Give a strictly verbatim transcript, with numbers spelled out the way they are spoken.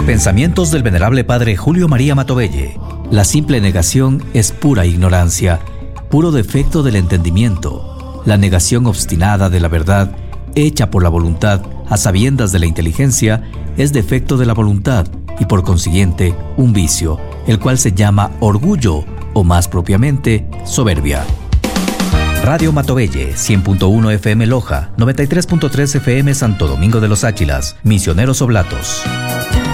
Pensamientos del venerable padre Julio María Matovelle. La simple negación es pura ignorancia, puro defecto del entendimiento. La negación obstinada de la verdad, hecha por la voluntad, a sabiendas de la inteligencia, es defecto de la voluntad y por consiguiente un vicio, el cual se llama orgullo o más propiamente soberbia. Radio Matovelle, cien punto uno F M Loja, noventa y tres punto tres F M Santo Domingo de los Áchilas, Misioneros Oblatos.